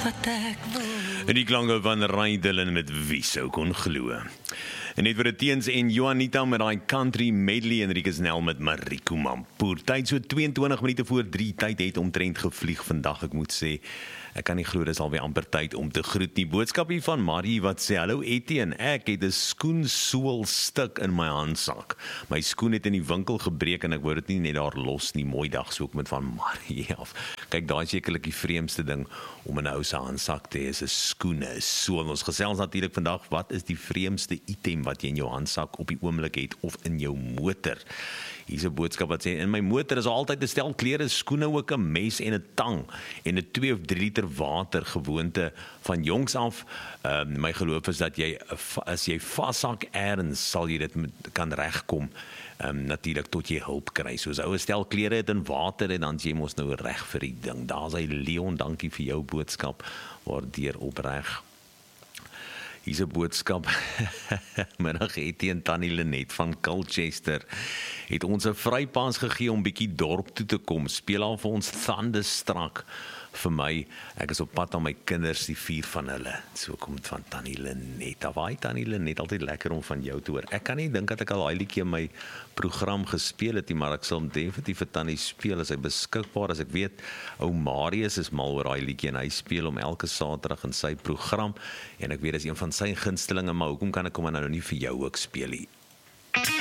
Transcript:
wat ek wil. En die klanke van Ray Dillon met Wie sou kon glo. En net vir die teens en Juanita met die country medley en Enrique Snell met Mariko Mampoer. Tyd so 22 minute voor 3, tyd het omtrent gevlieg vandag, ek moet sê. Ek kan nie glo dis alweer amper tyd om te groet nie. Boodskap hier van Marie wat sê: "Hallo Etienne, ek het 'n skoensool stuk in my handsak. My skoen het in die winkel gebreek en ek wou dit nie net daar los nie. Mooi dag," so ek met van Marie af. Kyk, daai is sekerlik die vreemdste ding om in 'n ou se handsak te hê, is 'n skoene, 'n sool. Ons gesels natuurlik vandag, wat is die vreemdste item wat jy in jou handsak op die oomblik het of in jou motor? Hier is 'n boodskap wat sê: "In my motor is altyd 'n stel klere, skoene, ook 'n mes en 'n tang en 'n 2 of 3 liter water, gewoonte van jongs af. My geloof is dat jy, as jy vashak eers, sal jy dit kan regkom. Natuurlik tot jy hulp kry. Soos ou stel klere het in water en dan jy mos nou reg vir die ding." Daar's hy Leon, dankie vir jou boodskap. Waardeer opreg. Hier's 'n boodskap. Middag Etienne, Tannie Lenet van Colchester het ons 'n vrypaas gegee om bietjie dorp toe te kom. Speel al vir ons Thunderstruck vir my. Ek is op pad aan my kinders, die 4 van hulle. So kom dit van Tannie Lenet. Daai Tannie Lenet, altyd lekker om van jou te hoor. Ek kan nie dink dat ek al daai liedjie in my program gespeel het nie, maar ek sal hom definitief vir Tannie speel as hy beskikbaar is. Ek weet ou Marius is mal oor daai liedjie en hy speel hom elke Saterdag in sy program en ek weet dis een van sy gunstelinge, maar hoekom kan ek hom nou nie vir jou ook speel nie?